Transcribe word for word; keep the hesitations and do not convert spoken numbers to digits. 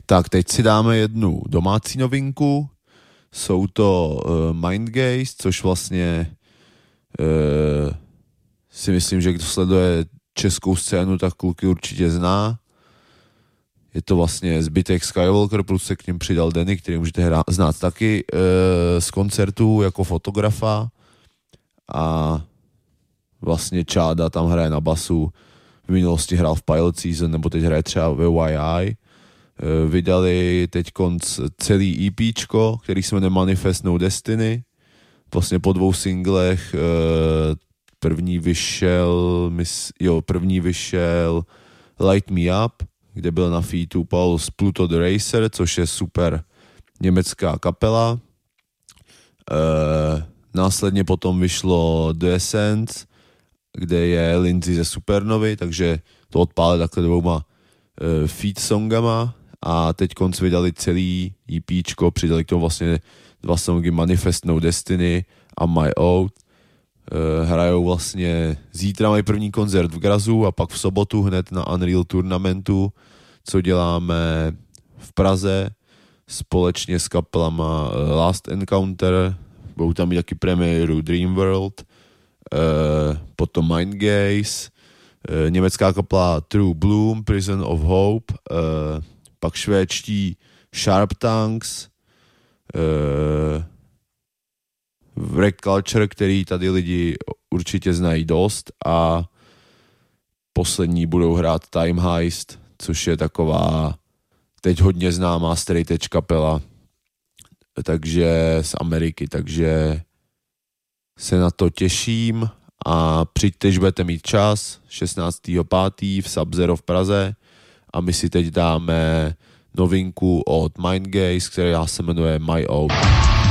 Tak teď si dáme jednu domácí novinku. Jsou to uh, Mindgaze, což vlastně uh, si myslím, že kdo sleduje českou scénu, tak kluky určitě zná. Je to vlastně zbytek Skywalker, plus se k ním přidal Danny, který můžete hra- znát taky uh, z koncertů jako fotografa. A vlastně Čáda tam hraje na basu. V minulosti hrál v Pilot Season, nebo teď hraje třeba ve Y I. Vydali teď konc celý EPčko, který se jmenuje Manifest No Destiny. Vlastně po dvou singlech. První vyšel, jo, první vyšel Light Me Up, kde byl na featu Paul z Pluto the Racer, což je super německá kapela. Následně potom vyšlo The Essence, kde je Lindsay ze Supernovy, takže to odpálili takhle dvouma uh, feat songama a teď konc vydali celý EPčko, přidali k tomu vlastně dva songy Manifest No Destiny a My Oath. Uh, hrajou vlastně, zítra mají první koncert v Grazu a pak v sobotu hned na Unreal Tournamentu, co děláme v Praze společně s kapelama Last Encounter, budou tam mít taky premiéru Dreamworld, uh, potom Mindgaze, uh, německá kapela True Bloom, Prison of Hope, uh, pak švédští Sharp Tongues, uh, Wreck Culture, který tady lidi určitě znají dost, a poslední budou hrát Time Heist, což je taková teď hodně známá straight edge kapela, takže z Ameriky, takže se na to těším a přijďte, když budete mít čas, šestnáctého pátého v Sub-Zero v Praze, a my si teď dáme novinku od Mindgaze, která se jmenuje My Oath.